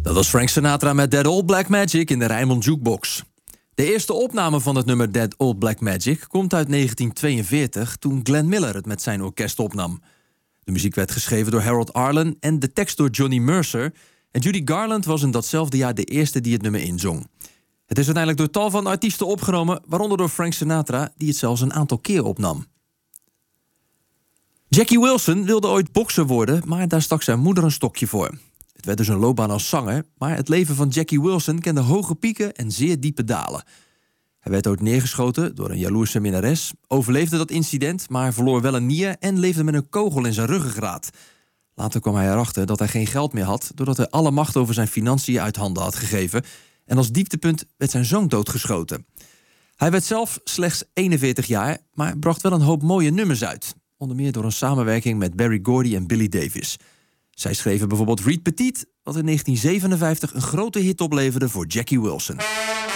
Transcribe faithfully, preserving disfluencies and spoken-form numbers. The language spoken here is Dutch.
Dat was Frank Sinatra met That Old Black Magic in de Rijnmond Jukebox. De eerste opname van het nummer That Old Black Magic komt uit negentien tweeënveertig... toen Glenn Miller het met zijn orkest opnam. De muziek werd geschreven door Harold Arlen en de tekst door Johnny Mercer... en Judy Garland was in datzelfde jaar de eerste die het nummer inzong. Het is uiteindelijk door tal van artiesten opgenomen... waaronder door Frank Sinatra, die het zelfs een aantal keer opnam. Jackie Wilson wilde ooit bokser worden, maar daar stak zijn moeder een stokje voor. Het werd dus een loopbaan als zanger, maar het leven van Jackie Wilson kende hoge pieken en zeer diepe dalen. Hij werd ooit neergeschoten door een jaloerse minnares, overleefde dat incident, maar verloor wel een nier en leefde met een kogel in zijn ruggengraat. Later kwam hij erachter dat hij geen geld meer had, doordat hij alle macht over zijn financiën uit handen had gegeven. En als dieptepunt werd zijn zoon doodgeschoten. Hij werd zelf slechts eenenveertig jaar, maar bracht wel een hoop mooie nummers uit. Onder meer door een samenwerking met Berry Gordy en Billy Davis. Zij schreven bijvoorbeeld Reed Petit, wat in negentien zevenenvijftig een grote hit opleverde voor Jackie Wilson.